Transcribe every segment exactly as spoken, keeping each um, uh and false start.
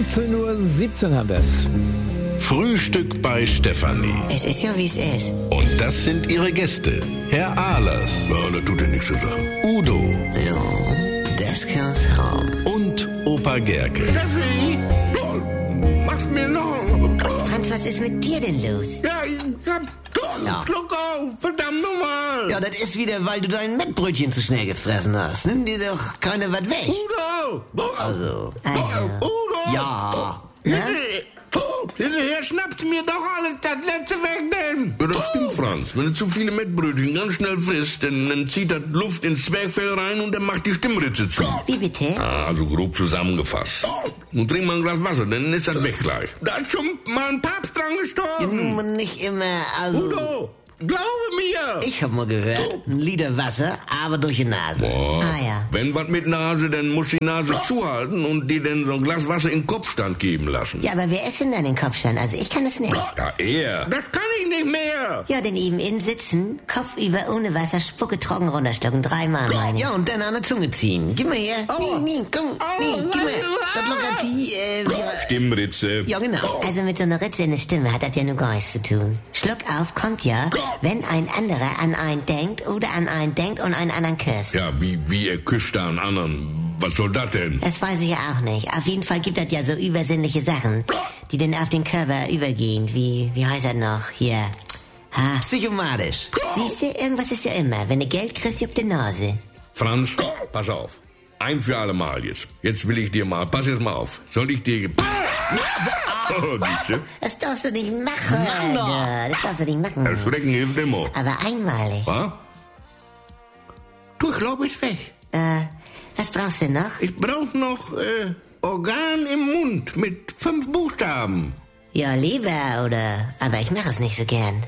fünfzehn Uhr siebzehn haben wir es. Frühstück bei Stefanie. Es ist ja, wie es ist. Und das sind ihre Gäste. Herr Ahlers. Ja, das tut dir nichts zu sagen. Udo. Ja, das kann's haben. Und Opa Gerke. Steffi, machst mir noch. Franz, was ist mit dir denn los? Ja, ich hab Ja. Schluck auf, verdammt nochmal. Ja, das ist wieder, weil du dein Mettbrötchen zu schnell gefressen hast. Nimm dir doch keine was weg. Udo. Also, also. Udo. Ja. Hinterher, hinterher schnappt mir doch alles das letzte weg, denn. Ja, das stimmt, Franz. Wenn du zu viele Mettbrötchen ganz schnell frisst, dann, dann zieht das Luft ins Zwerchfell rein und dann macht die Stimmritze zu. Wie bitte? Ah, also grob zusammengefasst. Nun trink mal ein Glas Wasser, dann ist das weg gleich. Da ist schon mal ein Papst dran gestorben. Nun nicht immer, also... Udo, glaube mir. Ich hab mal gehört, ein Liter Wasser, aber durch die Nase. Boah. Ah ja. Wenn was mit Nase, dann muss die Nase zuhalten und dir dann so ein Glas Wasser in den Kopfstand geben lassen. Ja, aber wer ist denn dann den Kopfstand? Also ich kann es nicht. Ja, er. Das kann ich nicht mehr. Ja, denn eben in sitzen, Kopf über ohne Wasser, Spucke trocken runterstocken, dreimal meine ich. Ja, und dann an der Zunge ziehen. Gib mal her. Oh. Nee, nee, komm, Oh, nee, gib mal. was? Das lockert die, äh, wie- Stimmritze. Ja, genau. Also mit so einer Ritze in der Stimme hat das ja nur gar nichts zu tun. Schluck auf kommt ja, wenn ein anderer an einen denkt oder an einen denkt und einen anderen küsst. Ja, wie, wie er küsst da einen anderen. Was soll das denn? Das weiß ich ja auch nicht. Auf jeden Fall gibt das ja so übersinnliche Sachen, die dann auf den Körper übergehen. Wie, wie heißt das noch? Hier. Ha. Psychomatisch. Siehst du, irgendwas ist ja immer. Wenn du Geld kriegst, juckt die Nase. Franz, pass auf. Ein für alle Mal jetzt. Jetzt will ich dir mal, pass jetzt mal auf. Soll ich dir... Oh, siehste. Das darfst du nicht machen. Mann, das darfst du nicht machen. Erschrecken hilft immer. Aber einmalig. Was? Du, ich glaube, ist weg. Äh, was brauchst du noch? Ich brauch noch, äh, Organ im Mund mit fünf Buchstaben. Ja, lieber, oder? Aber ich mache es nicht so gern.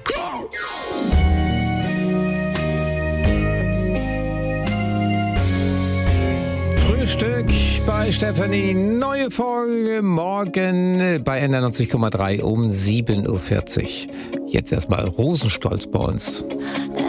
Frühstück bei Stefanie. Neue Folge morgen bei N neunzig Komma drei um sieben Uhr vierzig. Jetzt erstmal Rosenstolz bei uns.